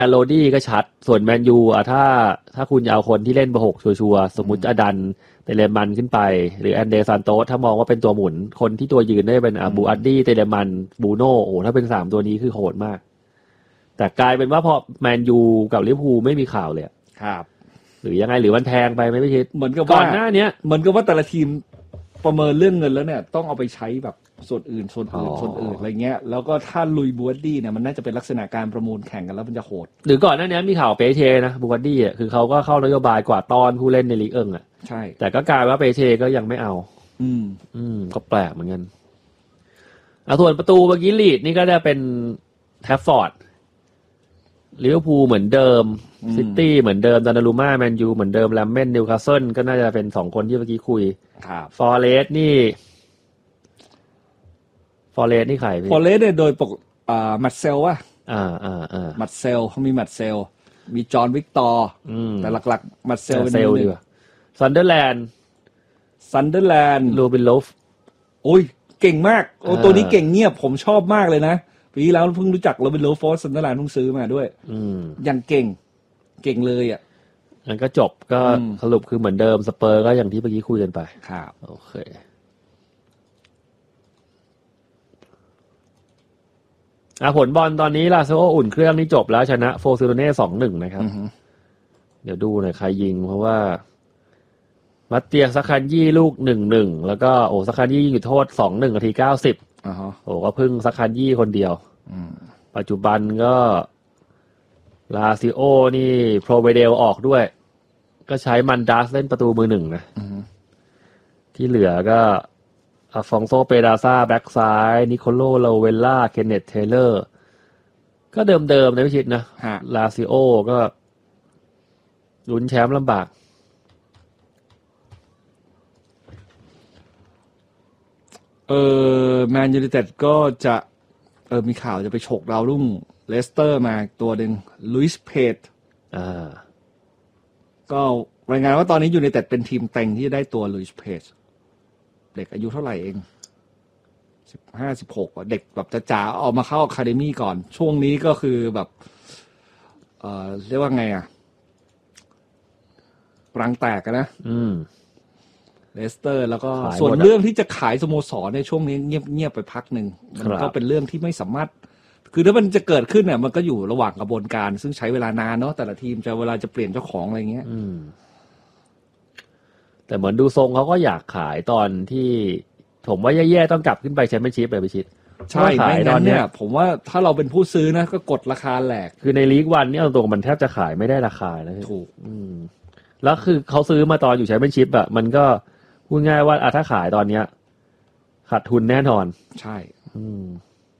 โรดี้ก็ชัดส่วนแมนยูถ้าคุณจะเอาคนที่เล่นเบอร์6ชัวร์ๆสมมุติจะดันเตเลมันขึ้นไปหรือแอนเดรซานโตสถ้ามองว่าเป็นตัวหมุนคนที่ตัวยืนได้เป็นบูอัดดี้เตเลมันบูโน่โอ้ถ้าเป็น3ตัวนี้คือโหดมากแต่กลายเป็นว่าพอแมนยูกับลิเวอร์พูลไม่มีข่าวเลยครับหรือยังไงหรือมันแพงไปไม่คิดเหมือนกับก่อนหน้านี้เหมือนกับว่าแต่ละทีมประเมินเรื่องเงินแล้วเนี่ยต้องเอาไปใช้แบบส่วนอื่นอะไรเงี้ยแล้วก็ถ้าลุยบูอัดดี้เนี่ยมันน่าจะเป็นลักษณะการประมูลแข่งกันแล้วมันจะโหดหรือก่อนหน้านี้มีข่าวเปเชนะบูอัดดี้อ่ะคือเขาก็เข้านโยบายกว่าตอนผู้เล่นในลีกอ่ะใช่แต่ก็กลายว่าเปเชก็ยังไม่เอาก็แปลกเหมือนกันส่วนประตูเมื่อกี้ลีดนี่ก็จะเป็นแทฟฟอร์ดลิเวอร์พูลเหมือนเดิมซิตี้เหมือนเดิมดอนนารูม่าแมนยูเหมือนเดิมแลมเมนนิวคาสเซิลก็น่าจะเป็น2คนที่เมื่อกี้คุยฟอเรสต์นี่ใครฟอเรสต์เนี่ยโดยปกมัดเซลว่ะมัดเซลเขามีมัดเซลมีจอห์นวิกตอร์แต่หลักๆมัดเซลเป็นดีกว่าซันเดอร์แลนด์โรบินโลฟโอ้ยเก่งมากโอ้ตัวนี้เก่งเงียบผมชอบมากเลยนะปีแล้วเพิ่งรู้จักโรบินโลฟซันเดอร์แลนด์เพิ่งซื้อมาด้วยยังเก่งเลยอ่ะงั้นก็จบก็สรุปคือเหมือนเดิมสเปอร์ก็อย่างที่เมื่อกี้คุยกันไปครับโอเคผลบอลตอนนี้ลาซิโออุ่นเครื่องนี่จบแล้วชนะโฟซิโลเน่ 2-1 นะครับเดี๋ยวดูหน่อยใครยิงเพราะว่ามัตเตียซักคันยี่ลูก 1-1 แล้วก็ซักคันยี่ยิงจุดโทษ 2-1 นาที 90ก็พึ่งซักคันยี่คนเดียวปัจจุบันก็ลาซิโอนี่โปรเวเดลออกด้วยก็ใช้มันดัสเล่นประตูมือ1นะที่เหลือก็อาฟองโซเปดาซาแบ็กซ้ายนิโคโลโลเวลล่าเคนเนตเทเลอร์ก็เดิมๆนะพี่ชิดนะลาซิโอก็ลุ้นแชมป์ลำบากแมนยูไนเต็ดก็จะมีข่าวจะไปฉกดาวรุ่งเลสเตอร์มาตัวหนึ่งลุยส์เพจก็รายงานว่าตอนนี้ยูไนเต็ดเป็นทีมเต็งที่ได้ตัวลุยส์เพจเด็กอายุเท่าไหร่เอง15-16เด็กแบบจ๋าออกมาเข้าอะคาเดมี่ก่อนช่วงนี้ก็คือแบบเรียกว่าไงรังแตกนะเลสเตอร์แล้วก็ส่วนเรื่องที่จะขายสโมสรในช่วงนี้เงียบไปพักหนึ่งมันก็เป็นเรื่องที่ไม่สามารถคือถ้ามันจะเกิดขึ้นเนี่ยมันก็อยู่ระหว่างกระบวนการซึ่งใช้เวลานานเนาะแต่ละทีมเวลาจะเปลี่ยนเจ้าของอะไรเงี้ยแต่เหมือนดูทรงเขาก็อยากขายตอนที่ผมว่าแย่ๆต้องกลับขึ้นไปแชมเปี้ยนชิพไปชิดใช่ขายตอนเนี้ยผมว่าถ้าเราเป็นผู้ซื้อนะก็กดราคาแหลกคือในลีกวันเนี่ยตัวมันแทบจะขายไม่ได้ราคานะถูกแล้วคือเขาซื้อมาตอนอยู่แชมเปี้ยนชิพอ่ะมันก็พูดง่ายว่าถ้าขายตอนเนี้ยขาดทุนแน่นอนใช่